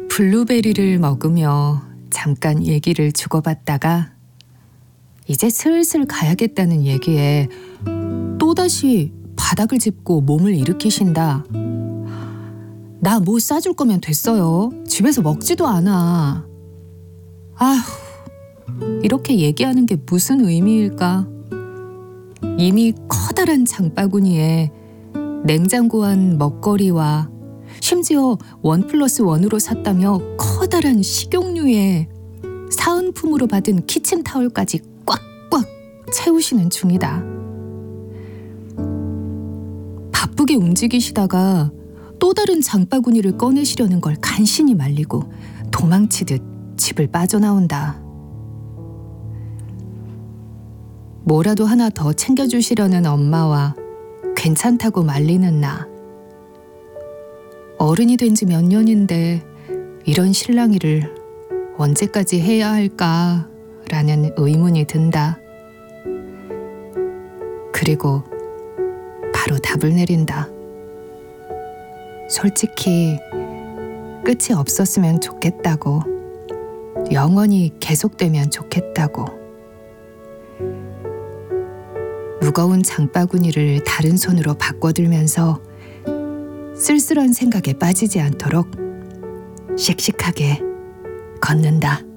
블루베리를 먹으며 잠깐 얘기를 주고받다가 이제 슬슬 가야겠다는 얘기에 또다시 바닥을 짚고 몸을 일으키신다. 나 뭐 싸줄 거면 됐어요. 집에서 먹지도 않아. 아휴, 이렇게 얘기하는 게 무슨 의미일까? 이미 커다란 장바구니에 냉장고 안 먹거리와 심지어 1+1으로 샀다며 커다란 식용유에 사은품으로 받은 키친타올까지 꽉꽉 채우시는 중이다. 바쁘게 움직이시다가 또 다른 장바구니를 꺼내시려는 걸 간신히 말리고 도망치듯 집을 빠져나온다. 뭐라도 하나 더 챙겨주시려는 엄마와 괜찮다고 말리는 나. 어른이 된 지 몇 년인데 이런 실랑이를 언제까지 해야 할까라는 의문이 든다. 그리고 바로 답을 내린다. 솔직히 끝이 없었으면 좋겠다고. 영원히 계속되면 좋겠다고. 무거운 장바구니를 다른 손으로 바꿔들면서 쓸쓸한 생각에 빠지지 않도록 씩씩하게 걷는다.